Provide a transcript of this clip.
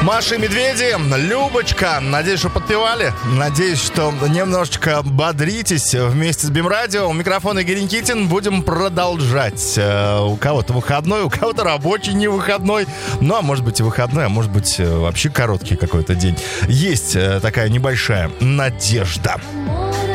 Маша и Медведи, Любочка. Надеюсь, что подпевали. Надеюсь, что немножечко бодритесь вместе с БИМ-радио. У микрофона Игорь Никитин. Будем продолжать. У кого-то выходной, у кого-то рабочий не выходной. Ну, а может быть и выходной, а может быть вообще короткий какой-то день. Есть такая небольшая надежда.